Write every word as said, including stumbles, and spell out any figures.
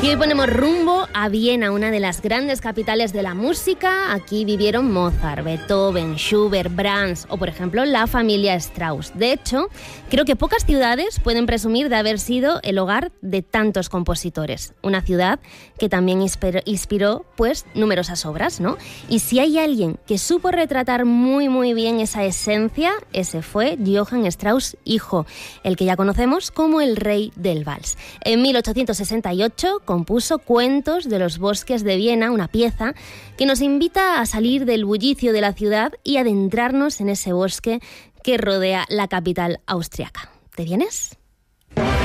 Y hoy ponemos rumbo a Viena, una de las grandes capitales de la música. Aquí vivieron Mozart, Beethoven, Schubert, Brahms o, por ejemplo, la familia Strauss. De hecho, creo que pocas ciudades pueden presumir de haber sido el hogar de tantos compositores. Una ciudad que también inspiró, inspiró pues, numerosas obras, ¿no? Y si hay alguien que supo retratar muy, muy bien esa esencia, ese fue Johann Strauss, hijo, el que ya conocemos como el rey del vals. En mil ochocientos sesenta y ocho, compuso Cuentos de los bosques de Viena, una pieza que nos invita a salir del bullicio de la ciudad y adentrarnos en ese bosque que rodea la capital austriaca. ¿Te vienes?